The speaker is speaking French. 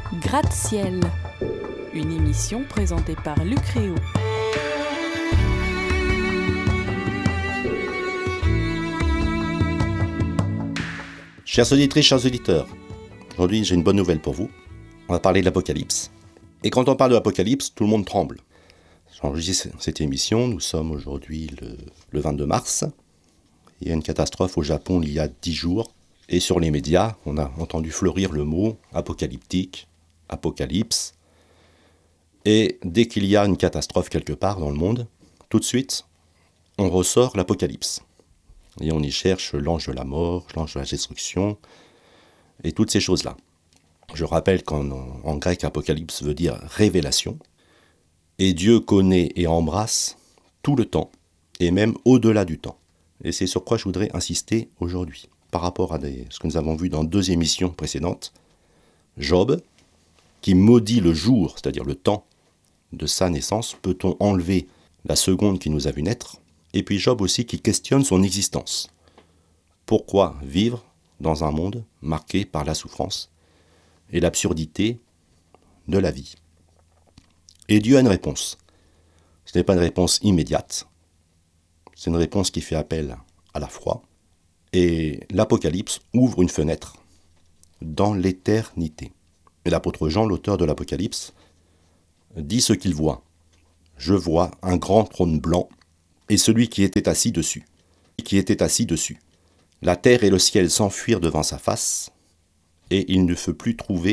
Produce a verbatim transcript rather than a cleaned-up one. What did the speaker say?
Gratte-ciel, une émission présentée par Luc Réau. Chères auditrices, chers auditeurs, aujourd'hui j'ai une bonne nouvelle pour vous. On va parler de l'Apocalypse. Et quand on parle de l'Apocalypse, tout le monde tremble. J'enregistre cette émission, nous sommes aujourd'hui le, le vingt-deux mars. Il y a une catastrophe au Japon il y a dix jours. Et sur les médias, on a entendu fleurir le mot apocalyptique, apocalypse. Et dès qu'il y a une catastrophe quelque part dans le monde, tout de suite, on ressort l'Apocalypse. Et on y cherche l'ange de la mort, l'ange de la destruction, et toutes ces choses-là. Je rappelle qu'en en grec, apocalypse veut dire révélation. Et Dieu connaît et embrasse tout le temps, et même au-delà du temps. Et c'est sur quoi je voudrais insister aujourd'hui, par rapport à des, ce que nous avons vu dans deux émissions précédentes. Job, qui maudit le jour, c'est-à-dire le temps de sa naissance. Peut-on enlever la seconde qui nous a vu naître ? Et puis Job aussi qui questionne son existence. Pourquoi vivre dans un monde marqué par la souffrance et l'absurdité de la vie ? Et Dieu a une réponse. Ce n'est pas une réponse immédiate. C'est une réponse qui fait appel à la foi. Et l'Apocalypse ouvre une fenêtre dans l'éternité. Et l'apôtre Jean, l'auteur de l'Apocalypse, dit ce qu'il voit. Je vois un grand trône blanc et celui qui était assis dessus. Qui était assis dessus. La terre et le ciel s'enfuirent devant sa face, et il ne fut plus trouvé